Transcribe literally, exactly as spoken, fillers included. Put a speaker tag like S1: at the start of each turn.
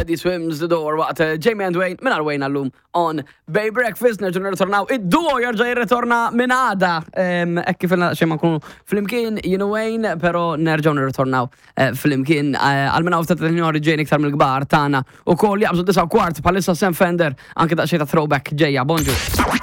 S1: Teddy Swims the Door waqt Jamie and Wayne minn Wayne għallum on Bay Breakfast. Nerġu nirritornaw id-duo jerġa' jirritorna minn għada. Hekk kif xejn ma nkunu flimkien jien u Wayne, però nerġgħu nirritornaw flimkien għal-minn għaw t-tlenjori ġejn iktar mill-kbar tagħna ukoll jaqbżu disa' kwart bħalissa Sam Fender anke daqsxejn ta' throwback ġejja. Bonġu.